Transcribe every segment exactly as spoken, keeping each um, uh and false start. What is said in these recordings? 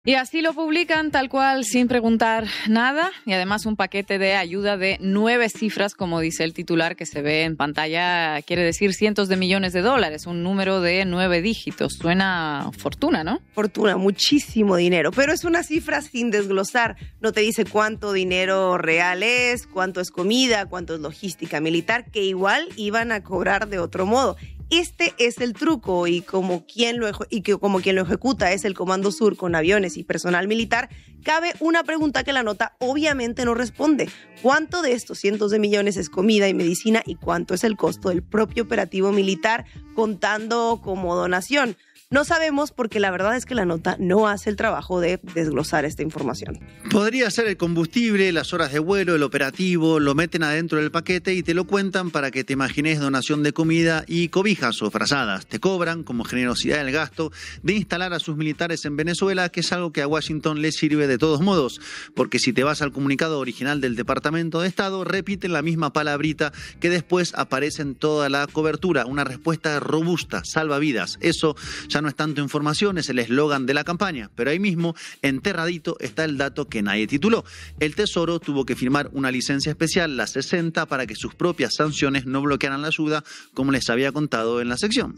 Y así lo publican tal cual, sin preguntar nada, y además un paquete de ayuda de nueve cifras, como dice el titular que se ve en pantalla, quiere decir cientos de millones de dólares, un número de nueve dígitos. Suena fortuna, ¿no? Fortuna, muchísimo dinero, pero es una cifra sin desglosar. No te dice cuánto dinero real es, cuánto es comida, cuánto es logística militar, que igual iban a cobrar de otro modo. Este es el truco y como quien lo y que como quien lo ejecuta es el Comando Sur con aviones y personal militar, cabe una pregunta que la nota obviamente no responde. ¿Cuánto de estos cientos de millones es comida y medicina y cuánto es el costo del propio operativo militar contando como donación? No sabemos porque la verdad es que la nota no hace el trabajo de desglosar esta información. Podría ser el combustible, las horas de vuelo, el operativo, lo meten adentro del paquete y te lo cuentan para que te imagines donación de comida y cobijas o frazadas. Te cobran como generosidad el gasto de instalar a sus militares en Venezuela, que es algo que a Washington le sirve de todos modos, porque si te vas al comunicado original del Departamento de Estado, repiten la misma palabrita que después aparece en toda la cobertura, una respuesta robusta, salva vidas. Eso ya no es tanto información, es el eslogan de la campaña, pero ahí mismo, enterradito, está el dato que nadie tituló. El Tesoro tuvo que firmar una licencia especial, la sesenta, para que sus propias sanciones no bloquearan la ayuda, como les había contado en la sección.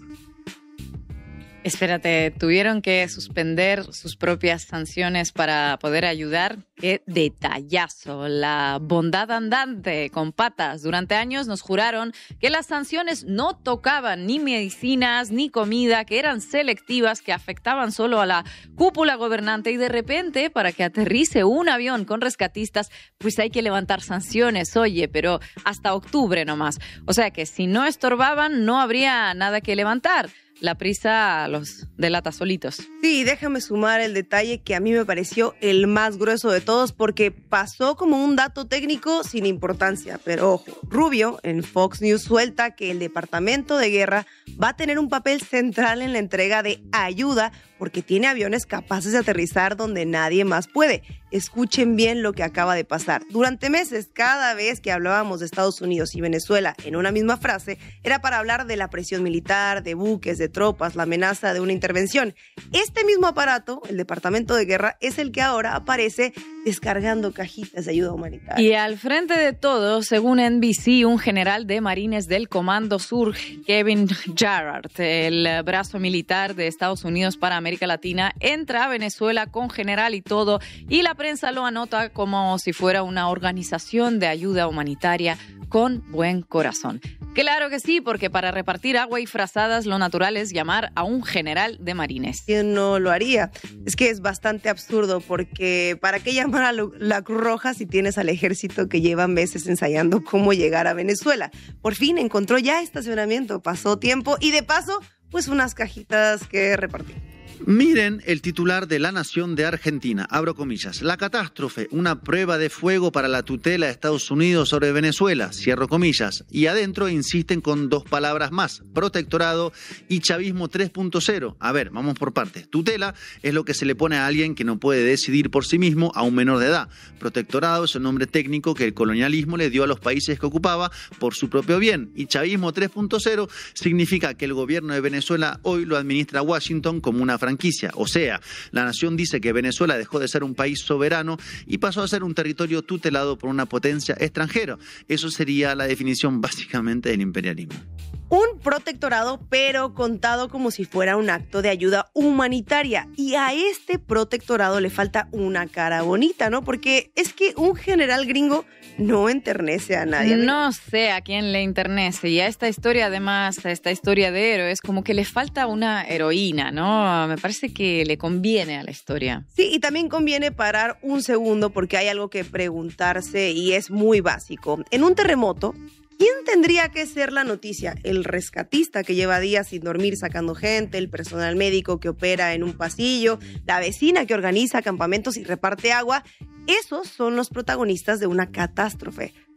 Espérate, ¿tuvieron que suspender sus propias sanciones para poder ayudar? ¡Qué detallazo! La bondad andante con patas. Durante años nos juraron que las sanciones no tocaban ni medicinas ni comida, que eran selectivas, que afectaban solo a la cúpula gobernante y de repente, para que aterrice un avión con rescatistas, pues hay que levantar sanciones, oye, pero hasta octubre nomás. O sea que si no estorbaban, no habría nada que levantar. La prisa los delata solitos. Sí, déjame sumar el detalle que a mí me pareció el más grueso de todos porque pasó como un dato técnico sin importancia. Pero ojo, Rubio en Fox News suelta que el Departamento de Guerra va a tener un papel central en la entrega de ayuda porque tiene aviones capaces de aterrizar donde nadie más puede. Escuchen bien lo que acaba de pasar. Durante meses, cada vez que hablábamos de Estados Unidos y Venezuela en una misma frase, era para hablar de la presión militar, de buques, de tropas, la amenaza de una intervención. Este mismo aparato, el Departamento de Guerra, es el que ahora aparece descargando cajitas de ayuda humanitaria. Y al frente de todo, según N B C, un general de Marines del Comando Sur, Kevin Jarrett, el brazo militar de Estados Unidos para América Latina, entra a Venezuela con general y todo, y la prensa lo anota como si fuera una organización de ayuda humanitaria con buen corazón. Claro que sí, porque para repartir agua y frazadas lo natural es llamar a un general de marines. ¿Quién no lo haría? Es que es bastante absurdo porque ¿para qué llamar a la Cruz Roja si tienes al ejército que lleva meses ensayando cómo llegar a Venezuela? Por fin encontró ya estacionamiento, pasó tiempo y de paso, pues unas cajitas que repartir. Miren el titular de La Nación de Argentina, abro comillas, la catástrofe, una prueba de fuego para la tutela de Estados Unidos sobre Venezuela, cierro comillas, y adentro insisten con dos palabras más, protectorado y chavismo tres punto cero. A ver, vamos por partes. Tutela es lo que se le pone a alguien que no puede decidir por sí mismo a un menor de edad. Protectorado es el nombre técnico que el colonialismo le dio a los países que ocupaba por su propio bien, y chavismo tres punto cero significa que el gobierno de Venezuela hoy lo administra Washington como una franquicia. O sea, La Nación dice que Venezuela dejó de ser un país soberano y pasó a ser un territorio tutelado por una potencia extranjera. Eso sería la definición básicamente del imperialismo. Un protectorado, pero contado como si fuera un acto de ayuda humanitaria. Y a este protectorado le falta una cara bonita, ¿no? Porque es que un general gringo no enternece a nadie. No sé a quién le enternece. Y a esta historia, además, a esta historia de héroes, como que le falta una heroína, ¿no? Me parece que le conviene a la historia. Sí, y también conviene parar un segundo porque hay algo que preguntarse y es muy básico. En un terremoto, ¿quién tendría que ser la noticia? ¿El rescatista que lleva días sin dormir sacando gente? ¿El personal médico que opera en un pasillo? ¿La vecina que organiza campamentos y reparte agua? Esos son los protagonistas de una catástrofe.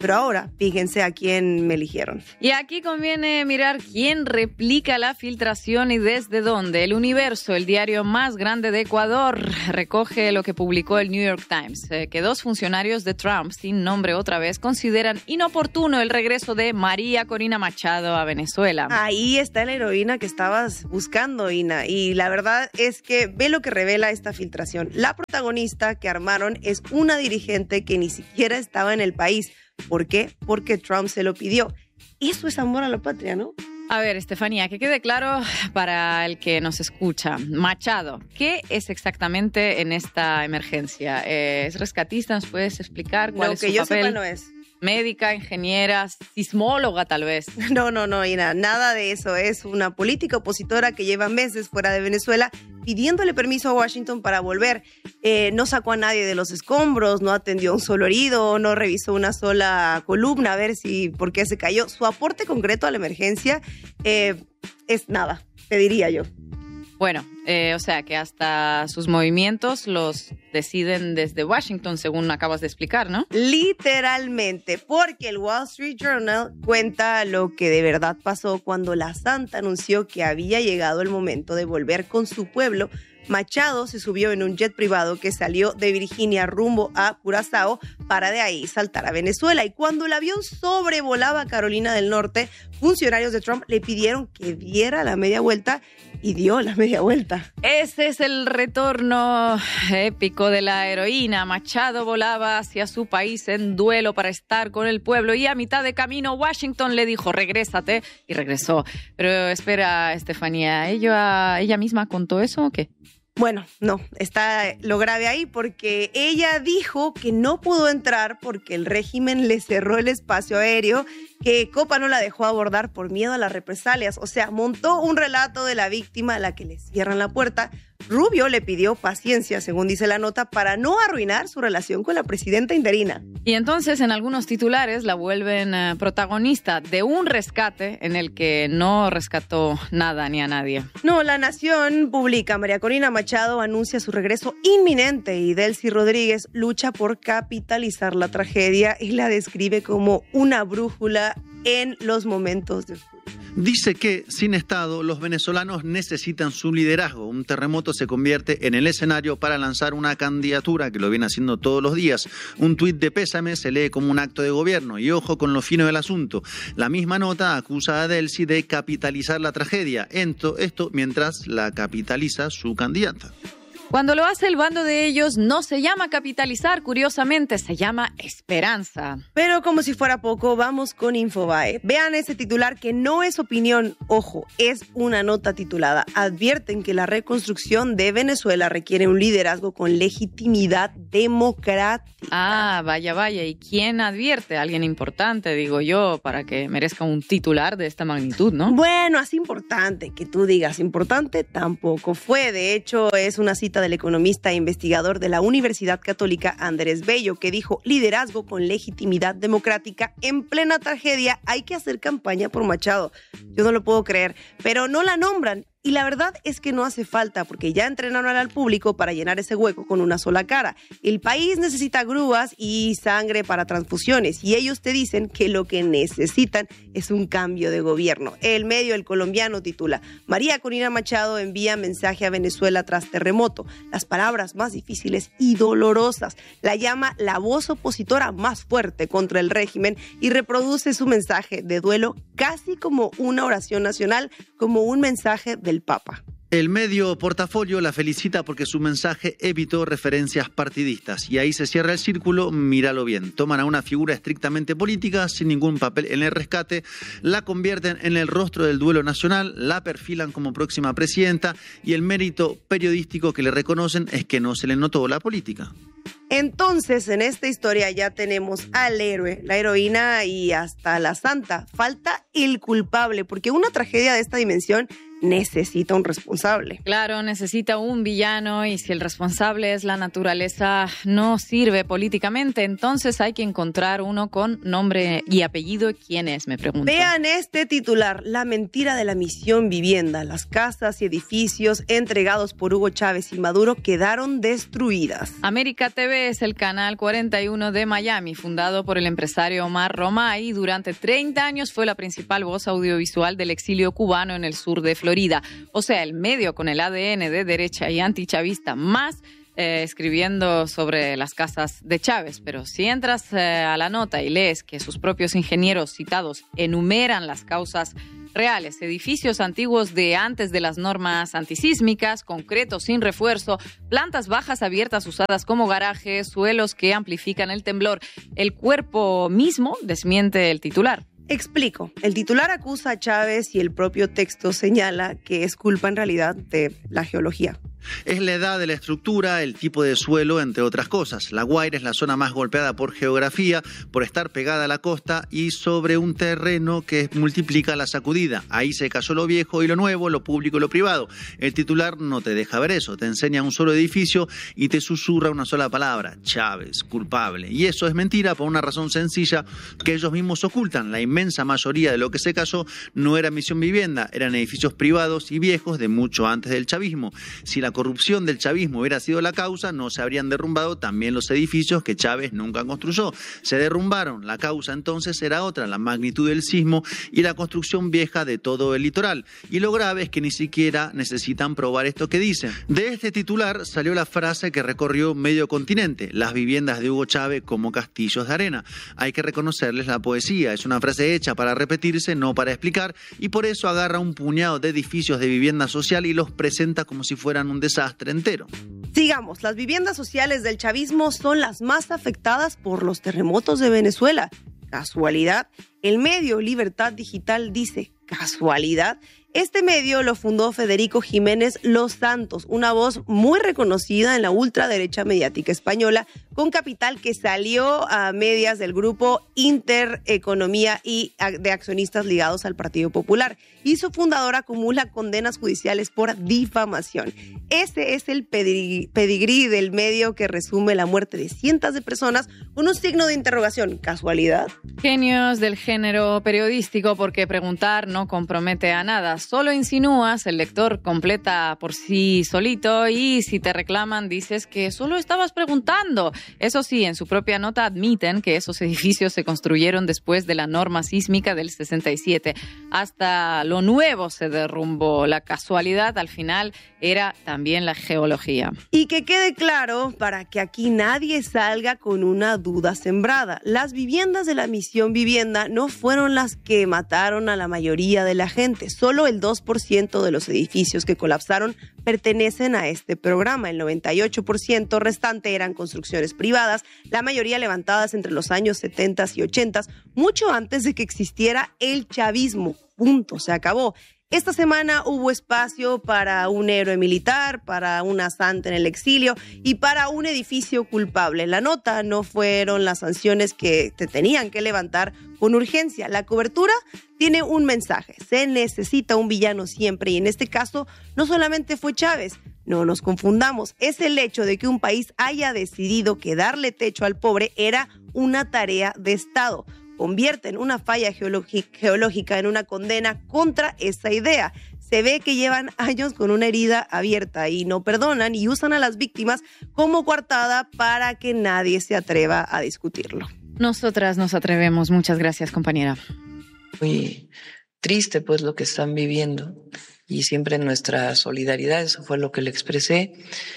Pero ahora, fíjense a quién me eligieron. Y aquí conviene mirar quién replica la filtración y desde dónde. El Universo, el diario más grande de Ecuador, recoge lo que publicó el New York Times, eh, que dos funcionarios de Trump, sin nombre otra vez, consideran inoportuno el regreso de María Corina Machado a Venezuela. Ahí está la heroína que estabas buscando, Ina. Y la verdad es que ve lo que revela esta filtración. La protagonista que armaron es una dirigente que ni siquiera estaba en el país. ¿Por qué? Porque Trump se lo pidió. Eso es amor a la patria, ¿no? A ver, Estefanía, que quede claro para el que nos escucha. Machado, ¿qué es exactamente en esta emergencia? Eh, ¿Es rescatista? ¿Nos puedes explicar cuál no, es su que yo papel? sepa no es. Médica, ingeniera, sismóloga tal vez. No, no, no, Ina, nada de eso. Es una política opositora que lleva meses fuera de Venezuela pidiéndole permiso a Washington para volver. Eh, no sacó a nadie de los escombros, no atendió a un solo herido, no revisó una sola columna a ver si por qué se cayó. Su aporte concreto a la emergencia eh, es nada, te diría yo. Bueno, eh, o sea que hasta sus movimientos los deciden desde Washington, según acabas de explicar, ¿no? Literalmente, porque el Wall Street Journal cuenta lo que de verdad pasó cuando la Santa anunció que había llegado el momento de volver con su pueblo. Machado se subió en un jet privado que salió de Virginia rumbo a Curazao para de ahí saltar a Venezuela. Y cuando el avión sobrevolaba Carolina del Norte, funcionarios de Trump le pidieron que diera la media vuelta y dio la media vuelta. Ese es el retorno épico de la heroína. Machado volaba hacia su país en duelo para estar con el pueblo y a mitad de camino Washington le dijo, regrésate, y regresó. Pero espera, Estefanía, ¿ella, ella misma contó eso o qué? Bueno, no, está lo grave ahí porque ella dijo que no pudo entrar porque el régimen le cerró el espacio aéreo, que Copa no la dejó abordar por miedo a las represalias. O sea, montó un relato de la víctima a la que le cierran la puerta. Rubio le pidió paciencia, según dice la nota, para no arruinar su relación con la presidenta interina. Y entonces en algunos titulares la vuelven eh, protagonista de un rescate en el que no rescató nada ni a nadie. No, La Nación publica, María Corina Machado anuncia su regreso inminente y Delcy Rodríguez lucha por capitalizar la tragedia y la describe como una brújula en los momentos de furia. Dice que, sin Estado, los venezolanos necesitan su liderazgo. Un terremoto se convierte en el escenario para lanzar una candidatura, que lo viene haciendo todos los días. Un tuit de pésame se lee como un acto de gobierno. Y ojo con lo fino del asunto. La misma nota acusa a Delcy de capitalizar la tragedia. Esto, esto mientras la capitaliza su candidata. Cuando lo hace el bando de ellos, no se llama capitalizar, curiosamente, se llama esperanza. Pero como si fuera poco, vamos con Infobae. Vean ese titular que no es opinión, ojo, es una nota titulada. Advierten que la reconstrucción de Venezuela requiere un liderazgo con legitimidad democrática. Ah, vaya, vaya. ¿Y quién advierte? Alguien importante, digo yo, para que merezca un titular de esta magnitud, ¿no? Bueno, es importante. Que tú digas importante, tampoco fue. De hecho, es una cita del economista e investigador de la Universidad Católica Andrés Bello, que dijo, liderazgo con legitimidad democrática en plena tragedia, hay que hacer campaña por Machado. Yo no lo puedo creer, pero no la nombran. Y la verdad es que no hace falta porque ya entrenaron al público para llenar ese hueco con una sola cara. El país necesita grúas y sangre para transfusiones y ellos te dicen que lo que necesitan es un cambio de gobierno. El medio El Colombiano titula, María Corina Machado envía mensaje a Venezuela tras terremoto. Las palabras más difíciles y dolorosas. La llama la voz opositora más fuerte contra el régimen y reproduce su mensaje de duelo casi como una oración nacional, como un mensaje del Papa. El medio Portafolio la felicita porque su mensaje evitó referencias partidistas. Y ahí se cierra el círculo, míralo bien. Toman a una figura estrictamente política, sin ningún papel en el rescate, la convierten en el rostro del duelo nacional, la perfilan como próxima presidenta y el mérito periodístico que le reconocen es que no se le notó la política. Entonces, en esta historia ya tenemos al héroe, la heroína y hasta la santa. Falta el culpable, porque una tragedia de esta dimensión necesita un responsable. Claro, necesita un villano y si el responsable es la naturaleza, no sirve políticamente, entonces hay que encontrar uno con nombre y apellido. ¿Quién es? Me pregunto. Vean este titular, la mentira de la misión vivienda. Las casas y edificios entregados por Hugo Chávez y Maduro quedaron destruidas. América T V es el canal cuarenta y uno de Miami, fundado por el empresario Omar Romay. Durante treinta años fue la principal voz audiovisual del exilio cubano en el sur de Florida. O sea, el medio con el A D N de derecha y antichavista más eh, escribiendo sobre las casas de Chávez. Pero si entras eh, a la nota y lees que sus propios ingenieros citados enumeran las causas reales, edificios antiguos de antes de las normas antisísmicas, concreto sin refuerzo, plantas bajas abiertas usadas como garajes, suelos que amplifican el temblor, el cuerpo mismo desmiente el titular. Explico. El titular acusa a Chávez y el propio texto señala que es culpa en realidad de la geología. Es la edad de la estructura, el tipo de suelo, entre otras cosas. La Guaira es la zona más golpeada por geografía, por estar pegada a la costa y sobre un terreno que multiplica la sacudida. Ahí se cayó lo viejo y lo nuevo, lo público y lo privado. El titular no te deja ver eso, te enseña un solo edificio y te susurra una sola palabra: Chávez, culpable. Y eso es mentira por una razón sencilla que ellos mismos ocultan. La inmensa mayoría de lo que se cayó no era misión vivienda, eran edificios privados y viejos de mucho antes del chavismo. Si la corrupción del chavismo hubiera sido la causa, no se habrían derrumbado también los edificios que Chávez nunca construyó. Se derrumbaron. La causa entonces era otra, la magnitud del sismo y la construcción vieja de todo el litoral. Y lo grave es que ni siquiera necesitan probar esto que dicen. De este titular salió la frase que recorrió medio continente: las viviendas de Hugo Chávez como castillos de arena. Hay que reconocerles la poesía. Es una frase hecha para repetirse, no para explicar, y por eso agarra un puñado de edificios de vivienda social y los presenta como si fueran un desastre entero. Sigamos, las viviendas sociales del chavismo son las más afectadas por los terremotos de Venezuela. ¿Casualidad? El medio Libertad Digital dice, ¿casualidad? Este medio lo fundó Federico Jiménez Los Santos, una voz muy reconocida en la ultraderecha mediática española, con capital que salió a medias del grupo Intereconomía y de accionistas ligados al Partido Popular. Y su fundador acumula condenas judiciales por difamación. Ese es el pedigrí, pedigrí del medio que resume la muerte de cientos de personas con un signo de interrogación. ¿Casualidad? Genios del género periodístico, porque preguntar no compromete a nada. Solo insinúas, el lector completa por sí solito y si te reclaman dices que solo estabas preguntando. Eso sí, en su propia nota admiten que esos edificios se construyeron después de la norma sísmica del sesenta y siete. Hasta lo nuevo se derrumbó. La casualidad al final era también la geología. Y que quede claro, para que aquí nadie salga con una duda sembrada, las viviendas de la misión vivienda no fueron las que mataron a la mayoría de la gente. Solo el dos por ciento de los edificios que colapsaron pertenecen a este programa. El noventa y ocho por ciento restante eran construcciones privadas, la mayoría levantadas entre los años setenta y ochenta, mucho antes de que existiera el chavismo. Punto, se acabó. Esta semana hubo espacio para un héroe militar, para una santa en el exilio y para un edificio culpable. La nota no fueron las sanciones que te tenían que levantar con urgencia. La cobertura tiene un mensaje. Se necesita un villano siempre y en este caso no solamente fue Chávez. No nos confundamos. Es el hecho de que un país haya decidido que darle techo al pobre era una tarea de Estado. Convierten una falla geológica en una condena contra esa idea. Se ve que llevan años con una herida abierta y no perdonan y usan a las víctimas como coartada para que nadie se atreva a discutirlo. Nosotras nos atrevemos. Muchas gracias, compañera. Muy triste pues lo que están viviendo y siempre nuestra solidaridad, eso fue lo que le expresé.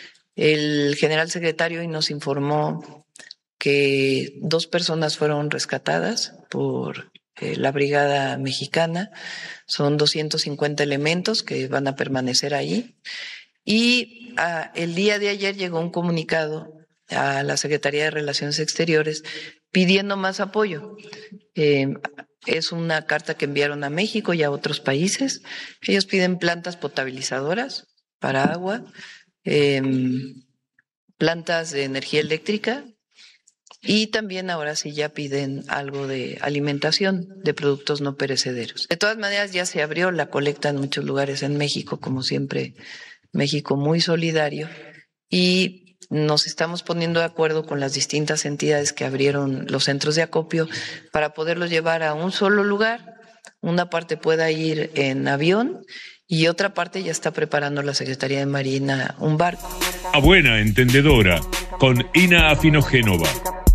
El general secretario hoy nos informó que dos personas fueron rescatadas por eh, la Brigada Mexicana. Son doscientos cincuenta elementos que van a permanecer ahí. Y ah, el día de ayer llegó un comunicado a la Secretaría de Relaciones Exteriores pidiendo más apoyo. Eh, es una carta que enviaron a México y a otros países. Ellos piden plantas potabilizadoras para agua, eh, plantas de energía eléctrica, Y también ahora sí ya piden algo de alimentación, de productos no perecederos. De todas maneras ya se abrió la colecta en muchos lugares en México, como siempre, México muy solidario, y nos estamos poniendo de acuerdo con las distintas entidades que abrieron los centros de acopio para poderlos llevar a un solo lugar. Una parte pueda ir en avión y otra parte ya está preparando la Secretaría de Marina un barco. A buena entendedora, con Ina Afinogénova.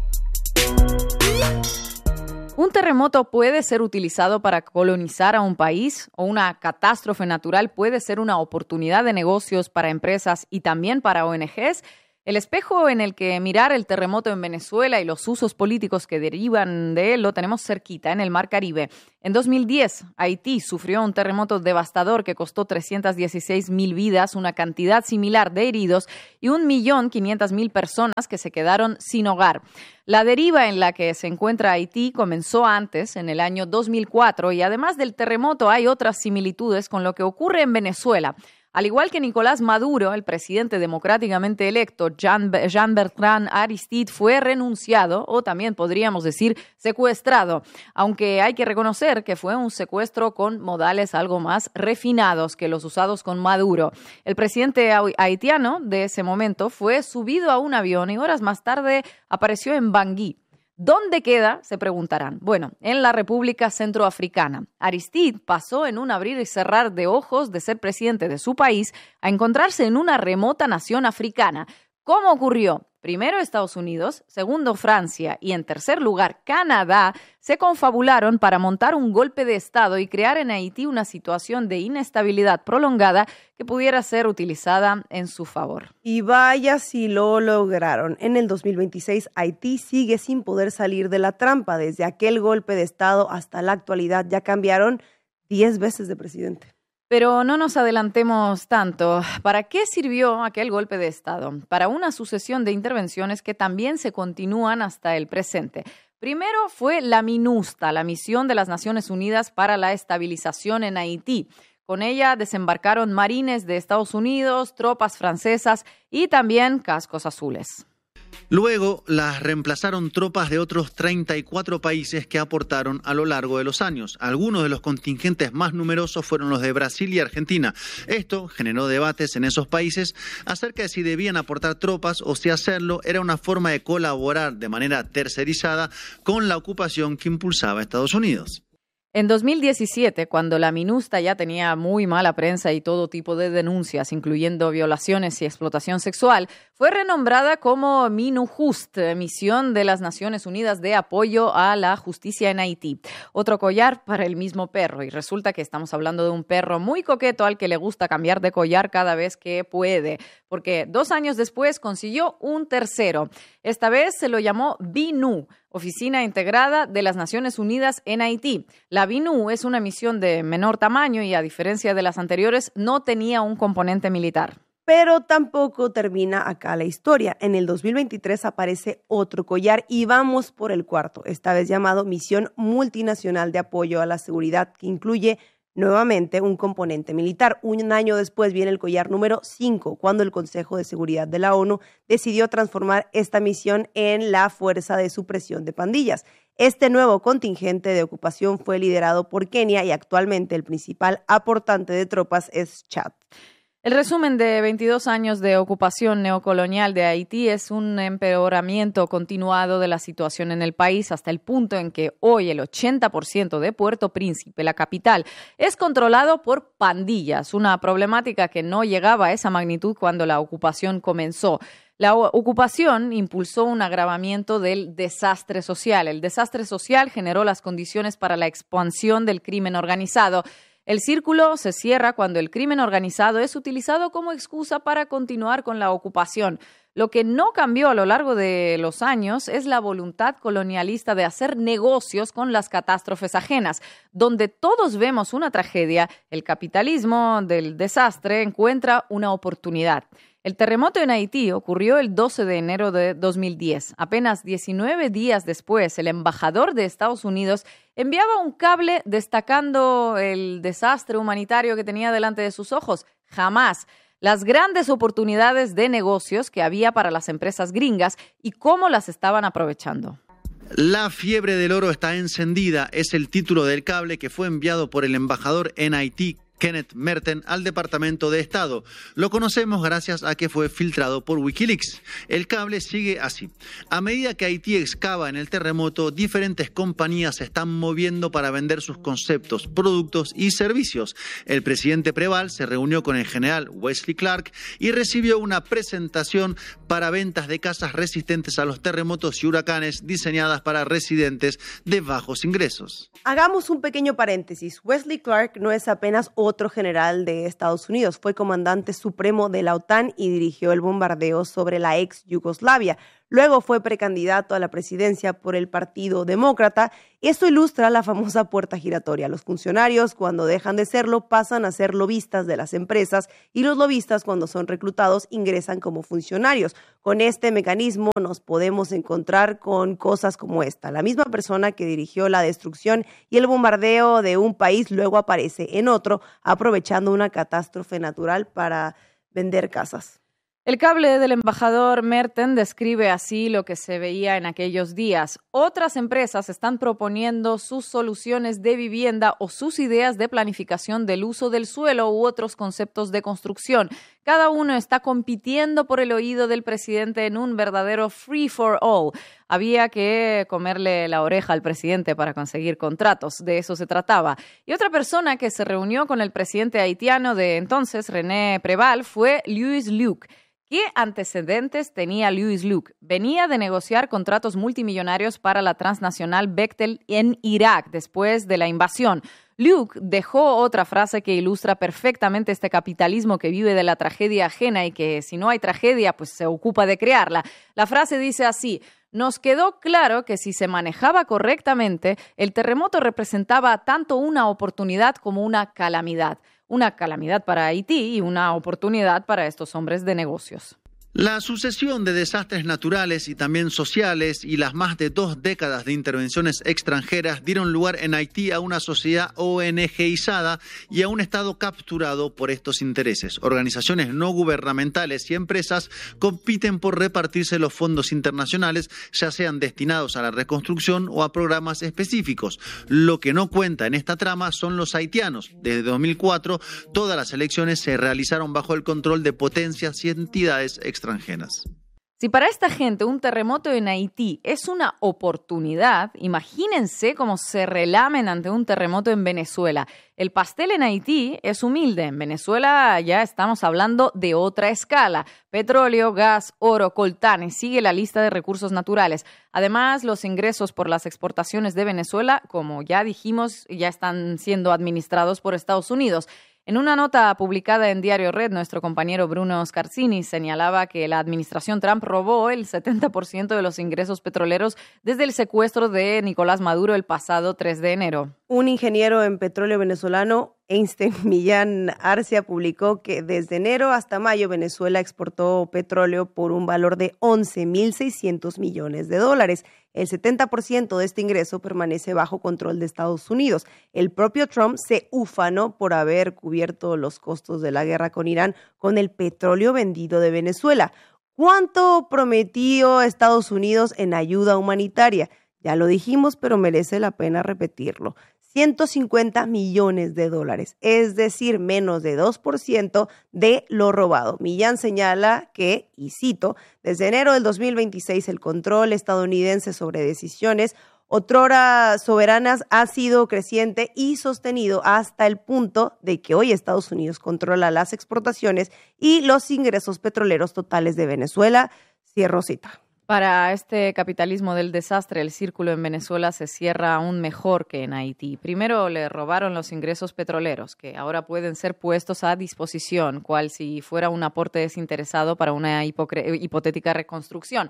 ¿Un terremoto puede ser utilizado para colonizar a un país o una catástrofe natural puede ser una oportunidad de negocios para empresas y también para O N Ges? El espejo en el que mirar el terremoto en Venezuela y los usos políticos que derivan de él lo tenemos cerquita, en el Mar Caribe. En dos mil diez, Haití sufrió un terremoto devastador que costó trescientas dieciséis mil vidas, una cantidad similar de heridos y un millón quinientas mil personas que se quedaron sin hogar. La deriva en la que se encuentra Haití comenzó antes, en el año dos mil cuatro, y además del terremoto hay otras similitudes con lo que ocurre en Venezuela. Al igual que Nicolás Maduro, el presidente democráticamente electo, Jean, Jean-Bertrand Aristide, fue renunciado, o también podríamos decir secuestrado, aunque hay que reconocer que fue un secuestro con modales algo más refinados que los usados con Maduro. El presidente haitiano de ese momento fue subido a un avión y horas más tarde apareció en Bangui. ¿Dónde queda? Se preguntarán. Bueno, en la República Centroafricana. Aristide pasó en un abrir y cerrar de ojos de ser presidente de su país a encontrarse en una remota nación africana. ¿Cómo ocurrió? Primero Estados Unidos, segundo Francia y en tercer lugar Canadá se confabularon para montar un golpe de Estado y crear en Haití una situación de inestabilidad prolongada que pudiera ser utilizada en su favor. Y vaya si lo lograron. En el dos mil veintiséis, Haití sigue sin poder salir de la trampa. Desde aquel golpe de Estado hasta la actualidad ya cambiaron diez veces de presidente. Pero no nos adelantemos tanto. ¿Para qué sirvió aquel golpe de Estado? Para una sucesión de intervenciones que también se continúan hasta el presente. Primero fue la MINUSTA, la Misión de las Naciones Unidas para la Estabilización en Haití. Con ella desembarcaron marines de Estados Unidos, tropas francesas y también cascos azules. Luego las reemplazaron tropas de otros treinta y cuatro países que aportaron a lo largo de los años. Algunos de los contingentes más numerosos fueron los de Brasil y Argentina. Esto generó debates en esos países acerca de si debían aportar tropas o si hacerlo era una forma de colaborar de manera tercerizada con la ocupación que impulsaba Estados Unidos. En dos mil diecisiete, cuando la MINUSTA ya tenía muy mala prensa y todo tipo de denuncias, incluyendo violaciones y explotación sexual, fue renombrada como MINUJUST, Misión de las Naciones Unidas de Apoyo a la Justicia en Haití. Otro collar para el mismo perro, y resulta que estamos hablando de un perro muy coqueto al que le gusta cambiar de collar cada vez que puede, porque dos años después consiguió un tercero. Esta vez se lo llamó BINU, Oficina Integrada de las Naciones Unidas en Haití. La BINU es una misión de menor tamaño y, a diferencia de las anteriores, no tenía un componente militar. Pero tampoco termina acá la historia. En el dos mil veintitrés aparece otro collar y vamos por el cuarto, esta vez llamado Misión Multinacional de Apoyo a la Seguridad, que incluye nuevamente un componente militar. Un año después viene el collar número cinco, cuando el Consejo de Seguridad de la ONU decidió transformar esta misión en la Fuerza de Supresión de Pandillas. Este nuevo contingente de ocupación fue liderado por Kenia y actualmente el principal aportante de tropas es Chad. El resumen de veintidós años de ocupación neocolonial de Haití es un empeoramiento continuado de la situación en el país hasta el punto en que hoy el ochenta por ciento de Puerto Príncipe, la capital, es controlado por pandillas, una problemática que no llegaba a esa magnitud cuando la ocupación comenzó. La ocupación impulsó un agravamiento del desastre social. El desastre social generó las condiciones para la expansión del crimen organizado. El círculo se cierra cuando el crimen organizado es utilizado como excusa para continuar con la ocupación. Lo que no cambió a lo largo de los años es la voluntad colonialista de hacer negocios con las catástrofes ajenas. Donde todos vemos una tragedia, el capitalismo del desastre encuentra una oportunidad. El terremoto en Haití ocurrió el doce de enero de dos mil diez. Apenas diecinueve días después, el embajador de Estados Unidos enviaba un cable destacando el desastre humanitario que tenía delante de sus ojos. Jamás. las grandes oportunidades de negocios que había para las empresas gringas y cómo las estaban aprovechando. La fiebre del oro está encendida, es el título del cable que fue enviado por el embajador en Haití, Kenneth Merten, al Departamento de Estado. Lo conocemos gracias a que fue filtrado por Wikileaks. El cable sigue así. A medida que Haití excava en el terremoto, diferentes compañías se están moviendo para vender sus conceptos, productos y servicios. El presidente Preval se reunió con el general Wesley Clark y recibió una presentación para ventas de casas resistentes a los terremotos y huracanes diseñadas para residentes de bajos ingresos. Hagamos un pequeño paréntesis. Wesley Clark no es apenas otro general de Estados Unidos. Fue comandante supremo de la OTAN y dirigió el bombardeo sobre la ex Yugoslavia. Luego fue precandidato a la presidencia por el Partido Demócrata. Esto ilustra la famosa puerta giratoria. Los funcionarios, cuando dejan de serlo, pasan a ser lobistas de las empresas y los lobistas, cuando son reclutados, ingresan como funcionarios. Con este mecanismo nos podemos encontrar con cosas como esta. La misma persona que dirigió la destrucción y el bombardeo de un país luego aparece en otro, aprovechando una catástrofe natural para vender casas. El cable del embajador Merten describe así lo que se veía en aquellos días. Otras empresas están proponiendo sus soluciones de vivienda o sus ideas de planificación del uso del suelo u otros conceptos de construcción. Cada uno está compitiendo por el oído del presidente en un verdadero free for all. Había que comerle la oreja al presidente para conseguir contratos, de eso se trataba. Y otra persona que se reunió con el presidente haitiano de entonces, René Preval, fue Louis Luc. ¿Qué antecedentes tenía Louis Luc? Venía de negociar contratos multimillonarios para la transnacional Bechtel en Irak después de la invasión. Luc dejó otra frase que ilustra perfectamente este capitalismo que vive de la tragedia ajena y que si no hay tragedia, pues se ocupa de crearla. La frase dice así: nos quedó claro que si se manejaba correctamente, el terremoto representaba tanto una oportunidad como una calamidad. Una calamidad para Haití y una oportunidad para estos hombres de negocios. La sucesión de desastres naturales y también sociales y las más de dos décadas de intervenciones extranjeras dieron lugar en Haití a una sociedad O N G-izada y a un Estado capturado por estos intereses. Organizaciones no gubernamentales y empresas compiten por repartirse los fondos internacionales, ya sean destinados a la reconstrucción o a programas específicos. Lo que no cuenta en esta trama son los haitianos. Desde dos mil cuatro, todas las elecciones se realizaron bajo el control de potencias y entidades extranjeras. extranjeras. Si para esta gente un terremoto en Haití es una oportunidad, imagínense cómo se relamen ante un terremoto en Venezuela. El pastel en Haití es humilde. En Venezuela ya estamos hablando de otra escala. Petróleo, gas, oro, coltanes. Sigue la lista de recursos naturales. Además, los ingresos por las exportaciones de Venezuela, como ya dijimos, ya están siendo administrados por Estados Unidos. En una nota publicada en Diario Red, nuestro compañero Bruno Scarsini señalaba que la administración Trump robó el setenta por ciento de los ingresos petroleros desde el secuestro de Nicolás Maduro el pasado tres de enero. Un ingeniero en petróleo venezolano, Einstein Millán Arcia, publicó que desde enero hasta mayo Venezuela exportó petróleo por un valor de once mil seiscientos millones de dólares. El setenta por ciento de este ingreso permanece bajo control de Estados Unidos. El propio Trump se ufanó por haber cubierto los costos de la guerra con Irán con el petróleo vendido de Venezuela. ¿Cuánto prometió Estados Unidos en ayuda humanitaria? Ya lo dijimos, pero merece la pena repetirlo. ciento cincuenta millones de dólares, es decir, menos de dos por ciento de lo robado. Millán señala que, y cito, desde enero del dos mil veintiséis el control estadounidense sobre decisiones otrora soberanas ha sido creciente y sostenido hasta el punto de que hoy Estados Unidos controla las exportaciones y los ingresos petroleros totales de Venezuela. Cierro cita. Para este capitalismo del desastre, el círculo en Venezuela se cierra aún mejor que en Haití. Primero le robaron los ingresos petroleros, que ahora pueden ser puestos a disposición, cual si fuera un aporte desinteresado para una hipocre- hipotética reconstrucción.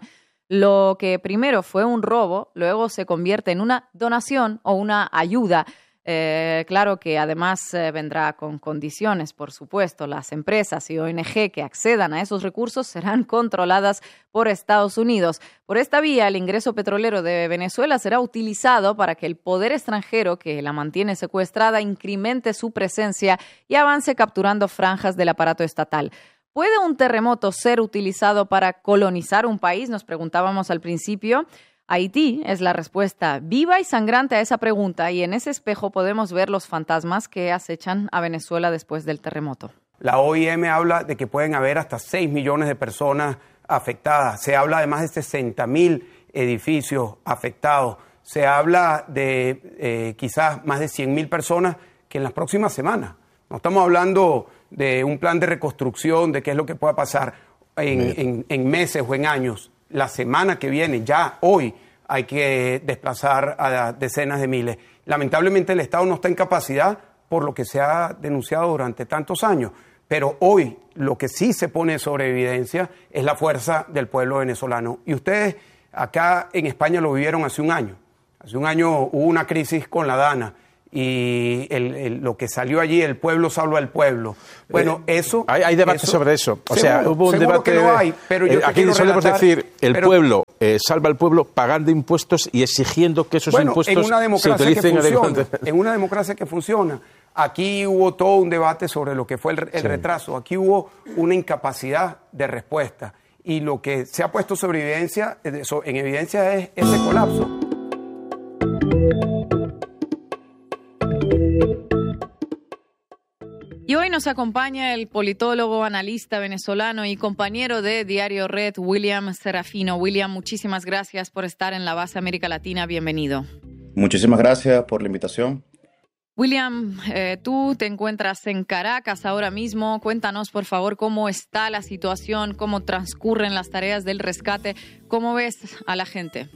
Lo que primero fue un robo, luego se convierte en una donación o una ayuda. Eh, claro que además eh, vendrá con condiciones, por supuesto. Las empresas y O N G que accedan a esos recursos serán controladas por Estados Unidos. Por esta vía, el ingreso petrolero de Venezuela será utilizado para que el poder extranjero que la mantiene secuestrada incremente su presencia y avance capturando franjas del aparato estatal. ¿Puede un terremoto ser utilizado para colonizar un país? Nos preguntábamos al principio. Haití es la respuesta viva y sangrante a esa pregunta, y en ese espejo podemos ver los fantasmas que acechan a Venezuela después del terremoto. La O I M habla de que pueden haber hasta seis millones de personas afectadas. Se habla de más de sesenta mil edificios afectados. Se habla de eh, quizás más de cien mil personas que en las próximas semanas. No estamos hablando de un plan de reconstrucción, de qué es lo que pueda pasar en, en, en meses o en años. La semana que viene, ya hoy, hay que desplazar a decenas de miles. Lamentablemente el Estado no está en capacidad por lo que se ha denunciado durante tantos años. Pero hoy lo que sí se pone sobre evidencia es la fuerza del pueblo venezolano. Y ustedes acá en España lo vivieron hace un año. Hace un año hubo una crisis con la DANA. Y el, el, lo que salió allí, el pueblo salva al pueblo. Bueno, eso... Hay, hay debate eso, sobre eso. O seguro, sea, hubo un debate... Que no hay, pero yo eh, aquí solemos relatar, decir, el pero, pueblo eh, salva al pueblo pagando impuestos y exigiendo que esos bueno, impuestos en una democracia se utilicen que funciona, adecuadamente. En una democracia que funciona. Aquí hubo todo un debate sobre lo que fue el, el sí. retraso. Aquí hubo una incapacidad de respuesta. Y lo que se ha puesto sobre evidencia, en evidencia es ese colapso. Y hoy nos acompaña el politólogo, analista venezolano y compañero de Diario Red, William Serafino. William, muchísimas gracias por estar en la base América Latina. Bienvenido. Muchísimas gracias por la invitación. William, eh, tú te encuentras en Caracas ahora mismo. Cuéntanos, por favor, cómo está la situación, cómo transcurren las tareas del rescate. ¿Cómo ves a la gente?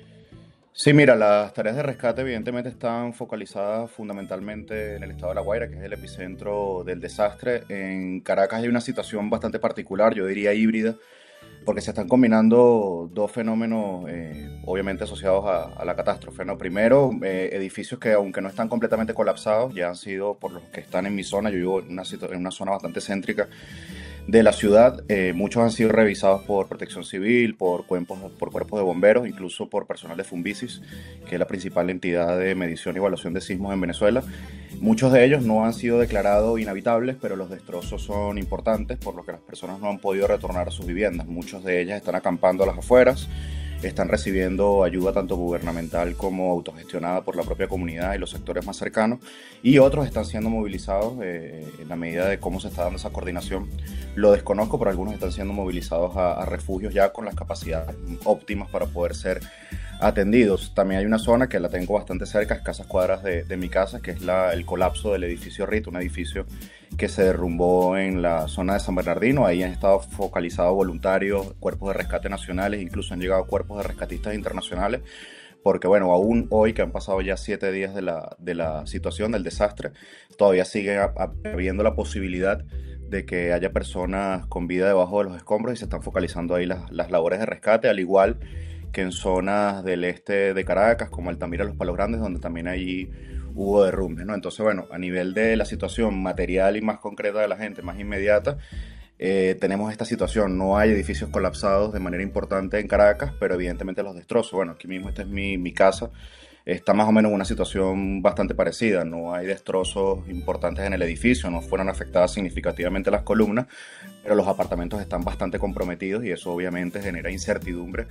Sí, mira, las tareas de rescate evidentemente están focalizadas fundamentalmente en el estado de La Guaira, que es el epicentro del desastre. En Caracas hay una situación bastante particular, yo diría híbrida, porque se están combinando dos fenómenos eh, obviamente asociados a, a la catástrofe, ¿no? Primero, eh, edificios que aunque no están completamente colapsados, ya han sido, por los que están en mi zona, yo vivo en una, en una zona bastante céntrica de la ciudad, eh, muchos han sido revisados por Protección Civil, por cuerpos, por cuerpos de bomberos, incluso por personal de Funvisis, que es la principal entidad de medición y evaluación de sismos en Venezuela. Muchos de ellos no han sido declarados inhabitables, pero los destrozos son importantes, por lo que las personas no han podido retornar a sus viviendas. Muchas de ellas están acampando a las afueras, están recibiendo ayuda tanto gubernamental como autogestionada por la propia comunidad y los sectores más cercanos, y otros están siendo movilizados eh, en la medida de cómo se está dando esa coordinación. Lo desconozco, pero algunos están siendo movilizados a, a refugios ya con las capacidades óptimas para poder ser atendidos. También hay una zona que la tengo bastante cerca, a escasas cuadras de, de mi casa, que es la, el colapso del edificio R I T, un edificio que se derrumbó en la zona de San Bernardino. Ahí han estado focalizados voluntarios, cuerpos de rescate nacionales, incluso han llegado cuerpos de rescatistas internacionales, porque bueno, aún hoy que han pasado ya siete días de la, de la situación, del desastre, todavía sigue habiendo la posibilidad de que haya personas con vida debajo de los escombros y se están focalizando ahí las, las labores de rescate, al igual que en zonas del este de Caracas, como Altamira, Los Palos Grandes, donde también allí hubo derrumbes, ¿no? Entonces, bueno, a nivel de la situación material y más concreta de la gente, más inmediata, eh, tenemos esta situación. No hay edificios colapsados de manera importante en Caracas, pero evidentemente los destrozos. Bueno, aquí mismo esta es mi, mi casa. Está más o menos en una situación bastante parecida. No hay destrozos importantes en el edificio, no fueron afectadas significativamente las columnas, pero los apartamentos están bastante comprometidos y eso obviamente genera incertidumbre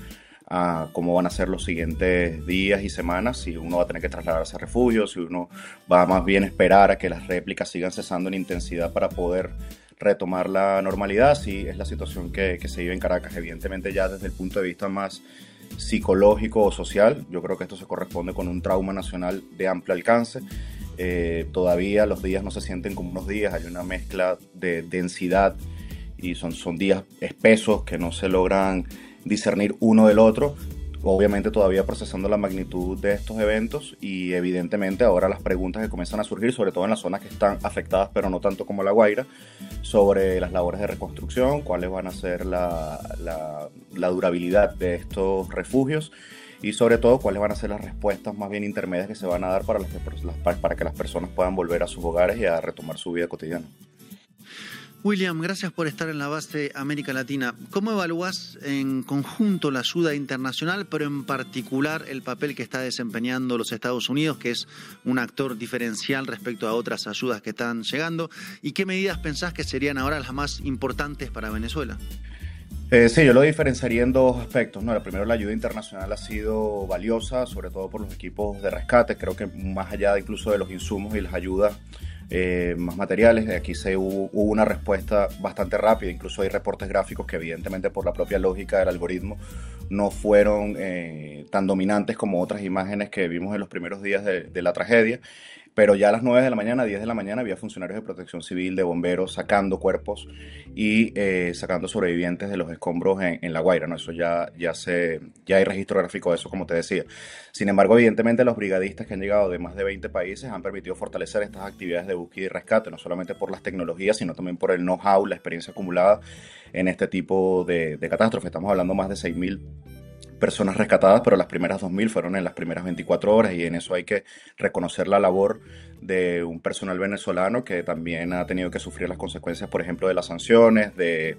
a cómo van a ser los siguientes días y semanas, si uno va a tener que trasladarse a refugios, si uno va a más bien esperar a que las réplicas sigan cesando en intensidad para poder retomar la normalidad. Sí, es la situación que, que se vive en Caracas. Evidentemente ya desde el punto de vista más psicológico o social, yo creo que esto se corresponde con un trauma nacional de amplio alcance. Eh, todavía los días no se sienten como unos días, hay una mezcla de densidad y son, son días espesos que no se logran discernir uno del otro, obviamente todavía procesando la magnitud de estos eventos, y evidentemente ahora las preguntas que comienzan a surgir, sobre todo en las zonas que están afectadas pero no tanto como La Guaira, sobre las labores de reconstrucción, cuáles van a ser la, la, la durabilidad de estos refugios y sobre todo cuáles van a ser las respuestas más bien intermedias que se van a dar para, las, para que las personas puedan volver a sus hogares y a retomar su vida cotidiana. William, gracias por estar en la base América Latina. ¿Cómo evaluás en conjunto la ayuda internacional, pero en particular el papel que está desempeñando los Estados Unidos, que es un actor diferencial respecto a otras ayudas que están llegando? ¿Y qué medidas pensás que serían ahora las más importantes para Venezuela? Eh, sí, yo lo diferenciaría en dos aspectos, ¿no? La primero, la ayuda internacional ha sido valiosa, sobre todo por los equipos de rescate. Creo que más allá de incluso de los insumos y las ayudas Eh, más materiales, aquí se hubo, hubo una respuesta bastante rápida, incluso hay reportes gráficos que evidentemente por la propia lógica del algoritmo no fueron eh, tan dominantes como otras imágenes que vimos en los primeros días de, de la tragedia, pero ya a las nueve de la mañana, diez de la mañana había funcionarios de protección civil, de bomberos sacando cuerpos y eh, sacando sobrevivientes de los escombros en, en La Guaira, ¿no? Eso ya, ya, se, ya hay registro gráfico de eso, como te decía. Sin embargo, evidentemente los brigadistas que han llegado de más de veinte países han permitido fortalecer estas actividades de búsqueda y rescate, no solamente por las tecnologías, sino también por el know-how, la experiencia acumulada en este tipo de, de catástrofe. Estamos hablando más de seis mil personas rescatadas, pero las primeras dos mil fueron en las primeras veinticuatro horas, y en eso hay que reconocer la labor de un personal venezolano que también ha tenido que sufrir las consecuencias, por ejemplo, de las sanciones, de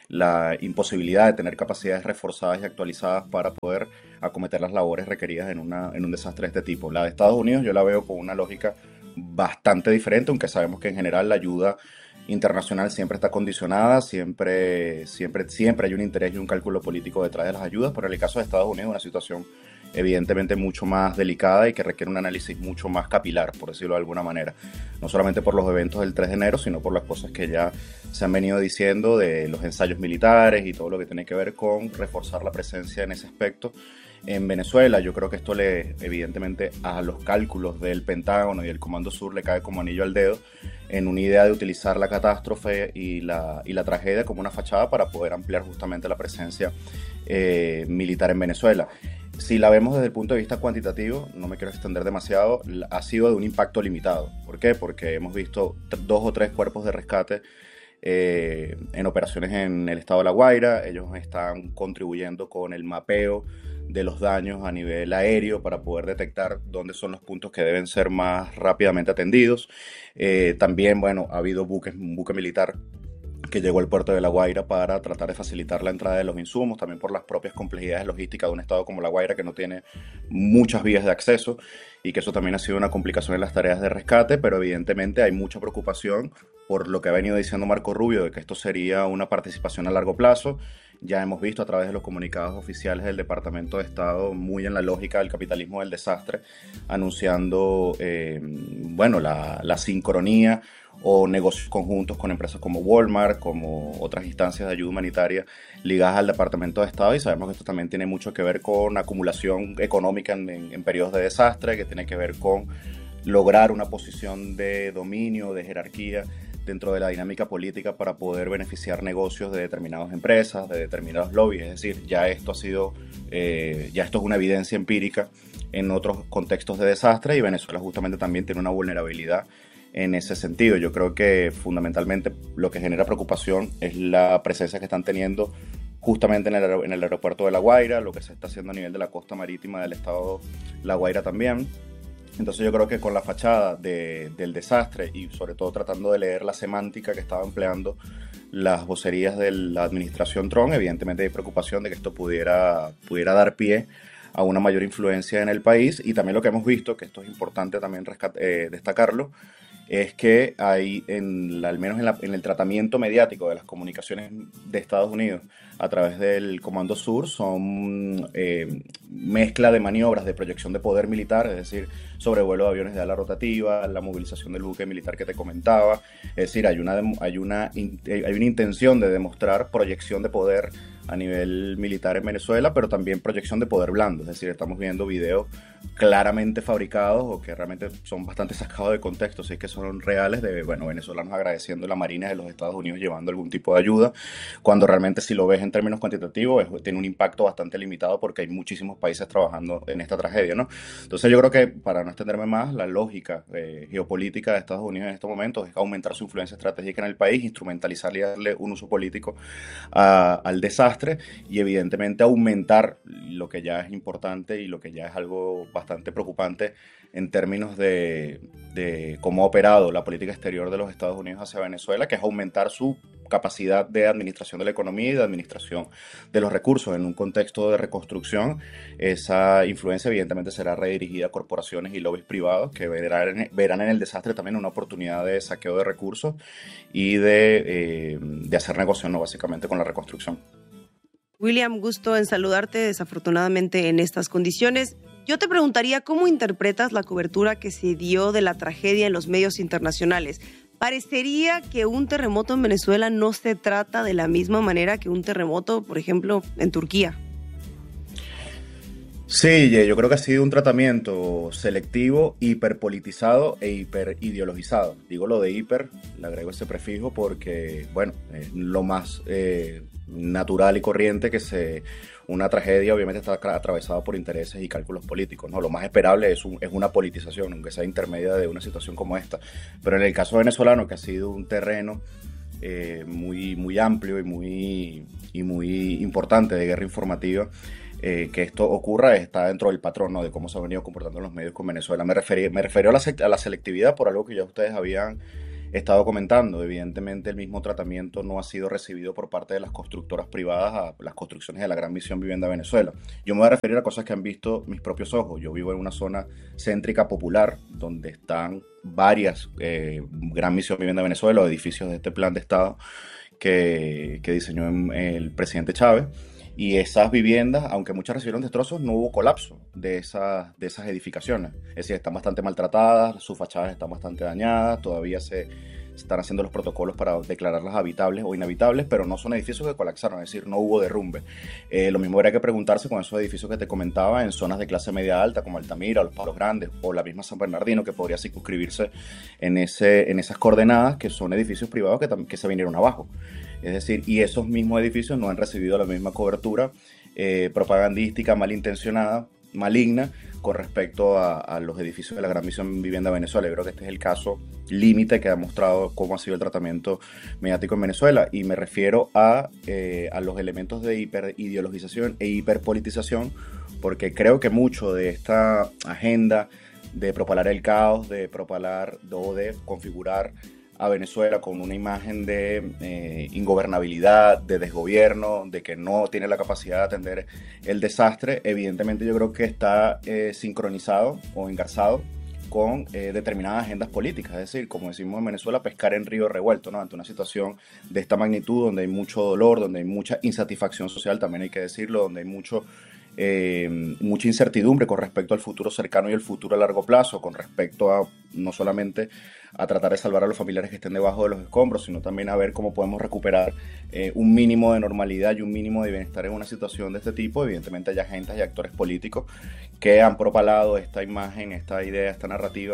la imposibilidad de tener capacidades reforzadas y actualizadas para poder acometer las labores requeridas en, una, en un desastre de este tipo. La de Estados Unidos yo la veo con una lógica bastante diferente, aunque sabemos que en general la ayuda internacional siempre está condicionada, siempre, siempre, siempre hay un interés y un cálculo político detrás de las ayudas, pero en el caso de Estados Unidos es una situación evidentemente mucho más delicada y que requiere un análisis mucho más capilar, por decirlo de alguna manera, no solamente por los eventos del tres de enero, sino por las cosas que ya se han venido diciendo de los ensayos militares y todo lo que tiene que ver con reforzar la presencia en ese aspecto en Venezuela. Yo creo que esto le, evidentemente, a los cálculos del Pentágono y del Comando Sur le cae como anillo al dedo en una idea de utilizar la catástrofe y la, y la tragedia como una fachada para poder ampliar justamente la presencia eh, militar en Venezuela. Si la vemos desde el punto de vista cuantitativo, no me quiero extender demasiado, ha sido de un impacto limitado. ¿Por qué? Porque hemos visto dos o tres cuerpos de rescate eh, en operaciones en el estado de La Guaira. Ellos están contribuyendo con el mapeo de los daños a nivel aéreo para poder detectar dónde son los puntos que deben ser más rápidamente atendidos. Eh, también, bueno, ha habido buques, un buque militar que llegó al puerto de La Guaira para tratar de facilitar la entrada de los insumos, también por las propias complejidades logísticas de un estado como La Guaira, que no tiene muchas vías de acceso, y que eso también ha sido una complicación en las tareas de rescate, pero evidentemente hay mucha preocupación por lo que ha venido diciendo Marco Rubio, de que esto sería una participación a largo plazo. Ya hemos visto a través de los comunicados oficiales del Departamento de Estado, muy en la lógica del capitalismo del desastre, anunciando eh, bueno, la, la sincronía o negocios conjuntos con empresas como Walmart, como otras instancias de ayuda humanitaria ligadas al Departamento de Estado, y sabemos que esto también tiene mucho que ver con acumulación económica en, en, en periodos de desastre, que tiene que ver con lograr una posición de dominio, de jerarquía dentro de la dinámica política para poder beneficiar negocios de determinadas empresas, de determinados lobbies. Es decir, ya esto ha sido, eh, ya esto es una evidencia empírica en otros contextos de desastre, y Venezuela justamente también tiene una vulnerabilidad en ese sentido. Yo creo que fundamentalmente lo que genera preocupación es la presencia que están teniendo justamente en el, en el aeropuerto de La Guaira, lo que se está haciendo a nivel de la costa marítima del estado La Guaira también. Entonces yo creo que con la fachada de, del desastre, y sobre todo tratando de leer la semántica que estaba empleando las vocerías de la administración Trump, evidentemente hay preocupación de que esto pudiera, pudiera dar pie a una mayor influencia en el país. Y también lo que hemos visto, que esto es importante también rescate, eh, destacarlo, es que hay, en, al menos en, la, en el tratamiento mediático de las comunicaciones de Estados Unidos a través del Comando Sur, son eh, mezcla de maniobras de proyección de poder militar, es decir, sobrevuelo de aviones de ala rotativa, la movilización del buque militar que te comentaba. Es decir, hay una, hay una, hay una intención de demostrar proyección de poder a nivel militar en Venezuela, pero también proyección de poder blando. Es decir, estamos viendo videos claramente fabricados o que realmente son bastante sacados de contexto, si es que son reales, de bueno, venezolanos agradeciendo a la Marina de los Estados Unidos llevando algún tipo de ayuda, cuando realmente, si lo ves en términos cuantitativos, es, tiene un impacto bastante limitado porque hay muchísimos países trabajando en esta tragedia, ¿no? Entonces yo creo que, para no extenderme más, la lógica eh, geopolítica de Estados Unidos en estos momentos es aumentar su influencia estratégica en el país, instrumentalizarle y darle un uso político a, al desastre, y evidentemente aumentar lo que ya es importante y lo que ya es algo bastante preocupante en términos de, de cómo ha operado la política exterior de los Estados Unidos hacia Venezuela, que es aumentar su capacidad de administración de la economía y de administración de los recursos. En un contexto de reconstrucción, esa influencia evidentemente será redirigida a corporaciones y lobbies privados que verán, verán en el desastre también una oportunidad de saqueo de recursos y de, eh, de hacer negocio, ¿no? Básicamente con la reconstrucción. William, gusto en saludarte, desafortunadamente en estas condiciones. Yo te preguntaría cómo interpretas la cobertura que se dio de la tragedia en los medios internacionales. Parecería que un terremoto en Venezuela no se trata de la misma manera que un terremoto, por ejemplo, en Turquía. Sí, yo creo que ha sido un tratamiento selectivo, hiperpolitizado e hiperideologizado. Digo lo de hiper, le agrego ese prefijo porque, bueno, es lo más eh, natural y corriente que se... Una tragedia obviamente está atravesada por intereses y cálculos políticos, ¿no? Lo más esperable es, un, es una politización, aunque sea intermedia de una situación como esta. Pero en el caso venezolano, que ha sido un terreno eh, muy, muy amplio y muy, y muy importante de guerra informativa, Eh, que esto ocurra está dentro del patrón, ¿no? De cómo se han venido comportando los medios con Venezuela. Me referí, me referí a, la, a la selectividad por algo que ya ustedes habían estado comentando. Evidentemente el mismo tratamiento no ha sido recibido por parte de las constructoras privadas a las construcciones de la Gran Misión Vivienda Venezuela. Yo me voy a referir a cosas que han visto mis propios ojos. Yo vivo en una zona céntrica popular donde están varias eh, Gran Misión Vivienda Venezuela, o edificios de este plan de Estado que, que diseñó el presidente Chávez. Y esas viviendas, aunque muchas recibieron destrozos, no hubo colapso de esas, de esas edificaciones. Es decir, están bastante maltratadas, sus fachadas están bastante dañadas, todavía se, se están haciendo los protocolos para declararlas habitables o inhabitables, pero no son edificios que colapsaron, es decir, no hubo derrumbe. Eh, lo mismo habría que preguntarse con esos edificios que te comentaba en zonas de clase media alta, como Altamira, Los Palos Grandes o la misma San Bernardino, que podría circunscribirse en, ese, en esas coordenadas, que son edificios privados que, que se vinieron abajo. Es decir, y esos mismos edificios no han recibido la misma cobertura eh, propagandística, malintencionada, maligna, con respecto a, a los edificios de la Gran Misión Vivienda Venezuela. Yo creo que este es el caso límite que ha mostrado cómo ha sido el tratamiento mediático en Venezuela. Y me refiero a, eh, a los elementos de hiperideologización e hiperpolitización, porque creo que mucho de esta agenda de propalar el caos, de propalar o de configurar a Venezuela con una imagen de eh, ingobernabilidad, de desgobierno, de que no tiene la capacidad de atender el desastre, evidentemente yo creo que está eh, sincronizado o engarzado con eh, determinadas agendas políticas, es decir, como decimos en Venezuela, pescar en río revuelto, ¿no? Ante una situación de esta magnitud, donde hay mucho dolor, donde hay mucha insatisfacción social, también hay que decirlo, donde hay mucho Eh, mucha incertidumbre con respecto al futuro cercano y el futuro a largo plazo, con respecto a no solamente a tratar de salvar a los familiares que estén debajo de los escombros, sino también a ver cómo podemos recuperar eh, un mínimo de normalidad y un mínimo de bienestar en una situación de este tipo. Evidentemente hay agentes y actores políticos que han propalado esta imagen, esta idea, esta narrativa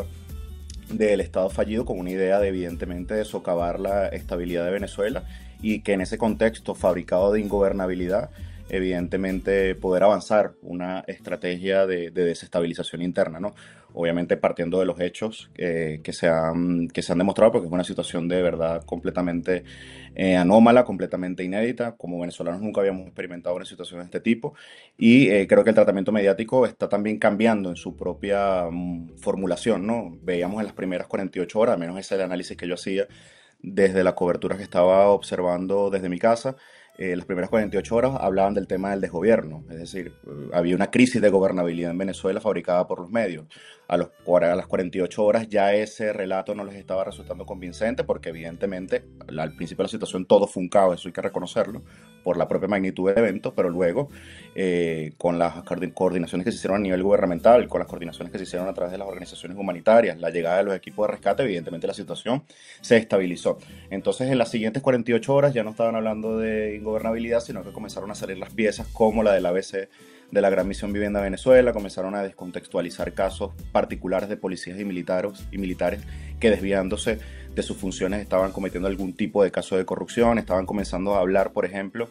del Estado fallido con una idea de, evidentemente, de socavar la estabilidad de Venezuela, y que en ese contexto fabricado de ingobernabilidad, evidentemente poder avanzar una estrategia de, de desestabilización interna, ¿no? Obviamente partiendo de los hechos eh, que, se han, que se han demostrado, porque es una situación de verdad completamente eh, anómala, completamente inédita. Como venezolanos nunca habíamos experimentado una situación de este tipo, y eh, creo que el tratamiento mediático está también cambiando en su propia um, formulación, ¿no? Veíamos en las primeras cuarenta y ocho horas, al menos ese es el análisis que yo hacía desde la cobertura que estaba observando desde mi casa. Eh, las primeras cuarenta y ocho horas hablaban del tema del desgobierno, es decir, eh, había una crisis de gobernabilidad en Venezuela fabricada por los medios. A, los, a las cuarenta y ocho horas ya ese relato no les estaba resultando convincente, porque evidentemente al principio de la situación todo fue un caos, eso hay que reconocerlo, por la propia magnitud del evento, pero luego eh, con las coordinaciones que se hicieron a nivel gubernamental, con las coordinaciones que se hicieron a través de las organizaciones humanitarias, la llegada de los equipos de rescate, evidentemente la situación se estabilizó. Entonces en las siguientes cuarenta y ocho horas ya no estaban hablando de gobernabilidad, sino que comenzaron a salir las piezas como la del A B C de la Gran Misión Vivienda Venezuela, comenzaron a descontextualizar casos particulares de policías y militares, y militares que, desviándose de sus funciones, estaban cometiendo algún tipo de caso de corrupción, estaban comenzando a hablar, por ejemplo,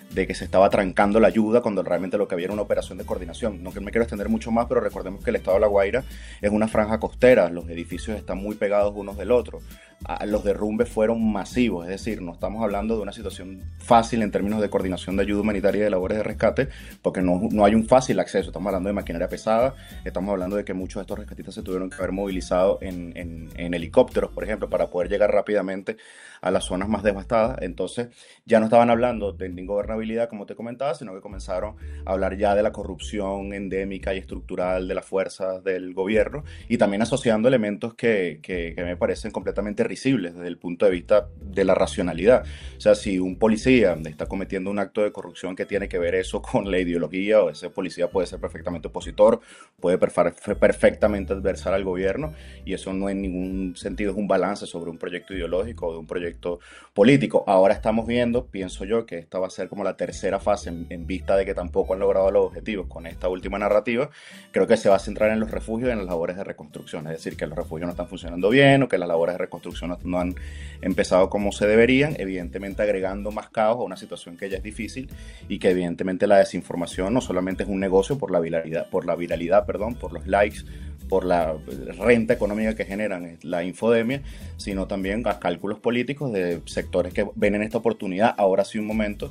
de que se estaba trancando la ayuda cuando realmente lo que había era una operación de coordinación. No que me quiero extender mucho más, pero recordemos que el estado de La Guaira es una franja costera, los edificios están muy pegados unos del otro. Los derrumbes fueron masivos, es decir, no estamos hablando de una situación fácil en términos de coordinación de ayuda humanitaria y de labores de rescate, porque no, no hay un fácil acceso. Estamos hablando de maquinaria pesada, estamos hablando de que muchos de estos rescatistas se tuvieron que haber movilizado en, en, en helicópteros, por ejemplo, para poder llegar rápidamente a las zonas más devastadas. Entonces ya no estaban hablando de ingobernabilidad, como te comentaba, sino que comenzaron a hablar ya de la corrupción endémica y estructural de las fuerzas del gobierno, y también asociando elementos que, que, que me parecen completamente risibles desde el punto de vista de la racionalidad. O sea, si un policía está cometiendo un acto de corrupción que tiene que ver eso con la ideología, o ese policía puede ser perfectamente opositor, puede perfectamente adversar al gobierno, y eso no en ningún sentido es un balance sobre un proyecto ideológico o de un proyecto político. Ahora estamos viendo, pienso yo, que esta va a ser como la tercera fase en, en vista de que tampoco han logrado los objetivos con esta última narrativa. Creo que se va a centrar en los refugios y en las labores de reconstrucción, es decir, que los refugios no están funcionando bien o que las labores de reconstrucción no, no han empezado como se deberían, evidentemente agregando más caos a una situación que ya es difícil, y que evidentemente la desinformación no solamente es un negocio por la viralidad, por la viralidad, perdón, por los likes, por la renta económica que generan la infodemia, sino también a cálculos políticos de sectores que ven en esta oportunidad, ahora sí un momento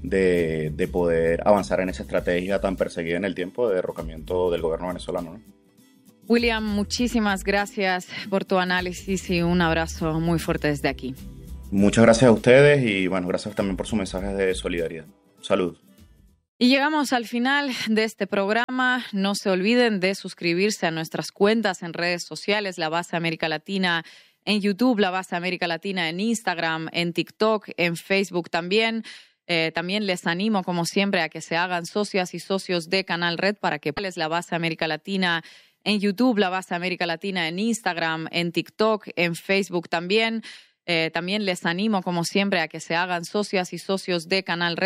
de, de poder avanzar en esa estrategia tan perseguida en el tiempo de derrocamiento del gobierno venezolano, ¿no? William, muchísimas gracias por tu análisis y un abrazo muy fuerte desde aquí. Muchas gracias a ustedes y bueno, gracias también por sus mensajes de solidaridad. Salud. Y llegamos al final de este programa. No se olviden de suscribirse a nuestras cuentas en redes sociales, La Base América Latina en YouTube, La Base América Latina en Instagram, en TikTok, en Facebook también. Eh, también les animo, como siempre, a que se hagan socias y socios de Canal Red para que les La Base América Latina en YouTube, La Base América Latina en Instagram, en TikTok, en Facebook también. Eh, también les animo, como siempre, a que se hagan socias y socios de Canal Red.